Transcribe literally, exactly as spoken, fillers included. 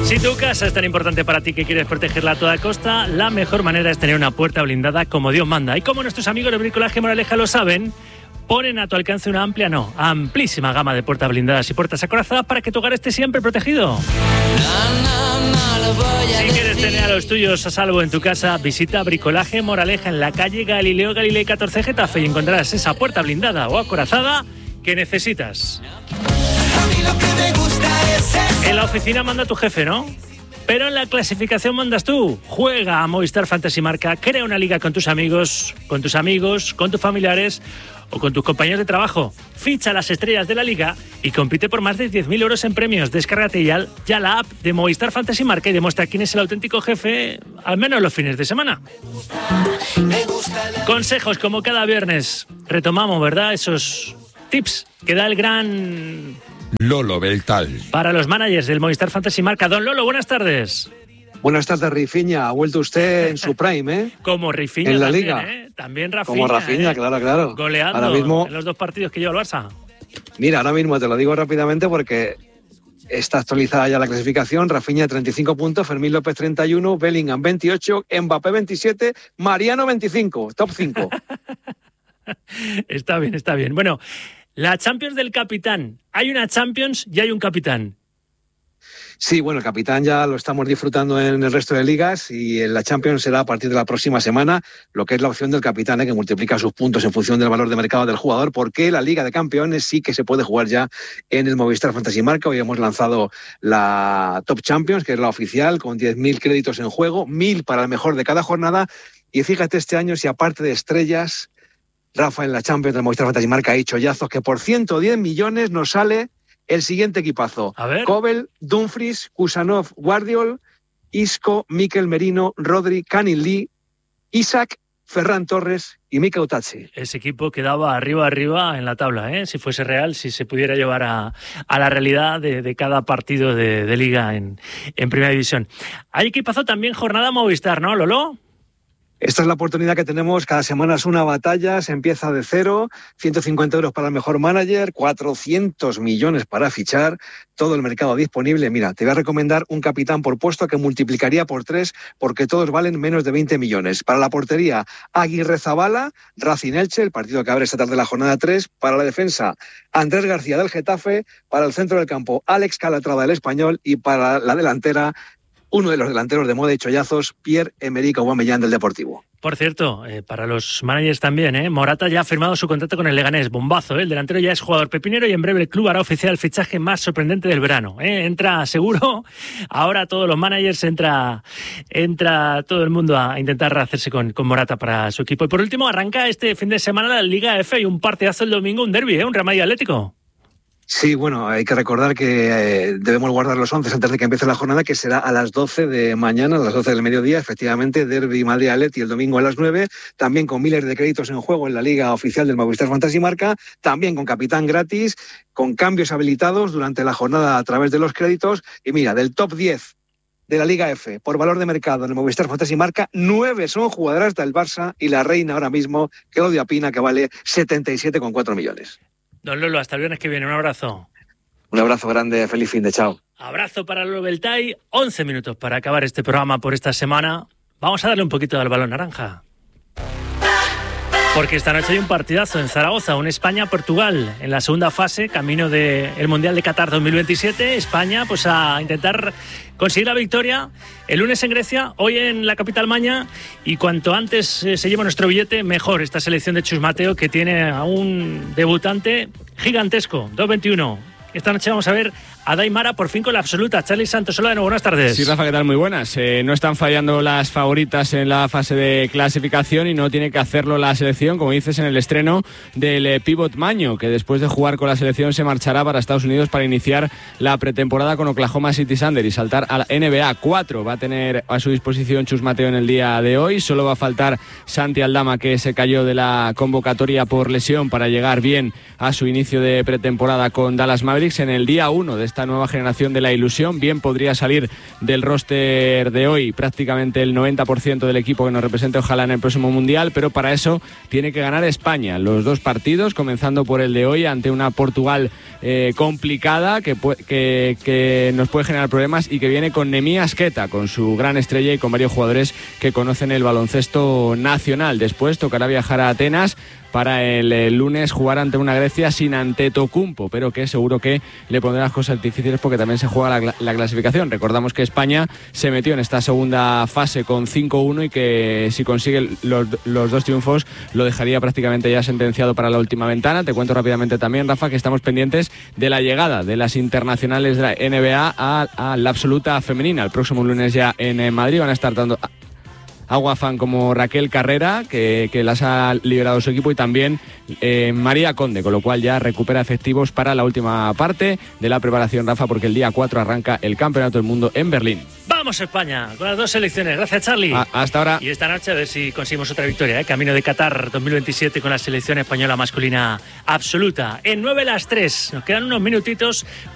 Si tu casa es tan importante para ti que quieres protegerla a toda costa, la mejor manera es tener una puerta blindada como Dios manda. Y como nuestros amigos de Bricolaje Moraleja lo saben, ponen a tu alcance una amplia, no, amplísima gama de puertas blindadas y puertas acorazadas para que tu hogar esté siempre protegido. Si quieres tener a los tuyos a salvo en tu casa, visita Bricolaje Moraleja en la calle Galileo Galilei catorce Getafe y encontrarás esa puerta blindada o acorazada que necesitas. En la oficina manda tu jefe, ¿no? Pero en la clasificación mandas tú. Juega a Movistar Fantasy Marca, crea una liga con tus amigos, con tus amigos, con tus familiares o con tus compañeros de trabajo. Ficha las estrellas de la liga y compite por más de diez mil euros en premios. Descárgate ya, ya la app de Movistar Fantasy Marca y demuestra quién es el auténtico jefe, al menos los fines de semana. Consejos como cada viernes. Retomamos, ¿verdad? Esos tips que da el gran Lolo Beltal para los managers del Movistar Fantasy Marca. Don Lolo, buenas tardes. Buenas tardes, Rifiña. Ha vuelto usted en su prime, ¿eh? Como Rifiña en la también, liga. ¿eh? También Rafinha. Como Rafinha, ¿eh? claro, claro. Goleando ahora mismo, en los dos partidos que lleva el Barça. Mira, ahora mismo te lo digo rápidamente porque está actualizada ya la clasificación. Rafinha treinta y cinco puntos, Fermín López treinta y uno, Bellingham veintiocho, Mbappé veintisiete, Mariano veinticinco, top cinco. Está bien, está bien. Bueno, la Champions del capitán. Hay una Champions y hay un capitán. Sí, bueno, el capitán ya lo estamos disfrutando en el resto de ligas y en la Champions será a partir de la próxima semana, lo que es la opción del capitán, ¿eh? Que multiplica sus puntos en función del valor de mercado del jugador, porque la Liga de Campeones sí que se puede jugar ya en el Movistar Fantasy Marca. Hoy hemos lanzado la Top Champions, que es la oficial, con diez mil créditos en juego, mil para el mejor de cada jornada. Y fíjate este año si aparte de estrellas, Rafa en la Champions del Movistar Fantasy Marca ha hecho chollazos que por ciento diez millones nos sale el siguiente equipazo. A ver. Kobel, Dumfries, Kusanov, Guardiol, Isco, Mikel Merino, Rodri, Canin Lee, Isaac, Ferran Torres y Mika Utachi. Ese equipo quedaba arriba, arriba en la tabla, ¿eh? Si fuese real, si se pudiera llevar a, a la realidad de, de cada partido de, de liga en, en Primera División. Hay equipazo también jornada Movistar, ¿no, Lolo? Esta es la oportunidad que tenemos, cada semana es una batalla, se empieza de cero, ciento cincuenta euros para el mejor manager, cuatrocientos millones para fichar, todo el mercado disponible. Mira, te voy a recomendar un capitán por puesto que multiplicaría por tres porque todos valen menos de veinte millones. Para la portería, Aguirre Zabala, Racing Elche, el partido que abre esta tarde la jornada tres. Para la defensa, Andrés García del Getafe. Para el centro del campo, Alex Calatrava del Español. Y para la delantera, uno de los delanteros de moda y chollazos, Pierre-Emerick Aubameyang del Deportivo. Por cierto, eh, para los managers también, ¿eh? Morata ya ha firmado su contrato con el Leganés. Bombazo, ¿eh? El delantero ya es jugador pepinero y en breve el club hará oficial el fichaje más sorprendente del verano, ¿eh? Entra seguro, ahora todos los managers, entra, entra todo el mundo a intentar hacerse con, con Morata para su equipo. Y por último, arranca este fin de semana la Liga F y un partidazo el domingo, un derbi, ¿eh? Un Real Madrid Atlético. Sí, bueno, hay que recordar que eh, debemos guardar los once antes de que empiece la jornada, que será a las doce de mañana, a las doce del mediodía, efectivamente, derbi Madrid-Atleti el domingo a las nueve, también con miles de créditos en juego en la Liga Oficial del Movistar Fantasy Marca, también con capitán gratis, con cambios habilitados durante la jornada a través de los créditos, y mira, del top diez de la Liga F, por valor de mercado en el Movistar Fantasy Marca, nueve son jugadoras del Barça y la reina ahora mismo, Claudia Pina, que vale setenta y siete coma cuatro millones. Don Lolo, hasta el viernes que viene. Un abrazo. Un abrazo grande, feliz fin de chao. Abrazo para Lolo Beltay. once minutos para acabar este programa por esta semana. Vamos a darle un poquito al balón naranja. Porque esta noche hay un partidazo en Zaragoza, un España-Portugal en la segunda fase, camino del Mundial de Qatar dos mil veintisiete. España pues a intentar conseguir la victoria el lunes en Grecia, hoy en la capital maña, y cuanto antes eh, se lleva nuestro billete, mejor esta selección de Chus Mateo, que tiene a un debutante gigantesco, dos veintiuno. Esta noche vamos a ver a Daimara por fin con la absoluta. Charly Santos, hola de nuevo, buenas tardes. Sí, Rafa, ¿qué tal? Muy buenas. Eh, no están fallando las favoritas en la fase de clasificación y no tiene que hacerlo la selección, como dices, en el estreno del eh, pívot Maño, que después de jugar con la selección se marchará para Estados Unidos para iniciar la pretemporada con Oklahoma City Thunder y saltar a la N B A. Cuatro va a tener a su disposición Chus Mateo en el día de hoy. Solo va a faltar Santi Aldama, que se cayó de la convocatoria por lesión, para llegar bien a su inicio de pretemporada con Dallas Mavericks en el día uno de esta esta nueva generación de la ilusión. Bien podría salir del roster de hoy prácticamente el noventa por ciento del equipo que nos represente ojalá en el próximo Mundial, pero para eso tiene que ganar España los dos partidos, comenzando por el de hoy ante una Portugal eh, complicada que, que, que nos puede generar problemas y que viene con Nemías Queta, con su gran estrella y con varios jugadores que conocen el baloncesto nacional. Después tocará viajar a Atenas para el, el lunes jugar ante una Grecia sin Antetokounmpo, pero que seguro que le pondrá las cosas difíciles porque también se juega la, la clasificación. Recordamos que España se metió en esta segunda fase con cinco uno y que si consigue los, los dos triunfos lo dejaría prácticamente ya sentenciado para la última ventana. Te cuento rápidamente también, Rafa, que estamos pendientes de la llegada de las internacionales de la N B A a, a la absoluta femenina. El próximo lunes ya en Madrid van a estar dando agua fan como Raquel Carrera, que, que las ha liberado su equipo, y también eh, María Conde, con lo cual ya recupera efectivos para la última parte de la preparación, Rafa, porque el día cuatro arranca el Campeonato del Mundo en Berlín. Vamos España, con las dos selecciones. Gracias, Charlie. A, hasta ahora. Y esta noche a ver si conseguimos otra victoria, ¿eh? Camino de Qatar dos mil veintisiete con la selección española masculina absoluta. En nueve las tres, nos quedan unos minutitos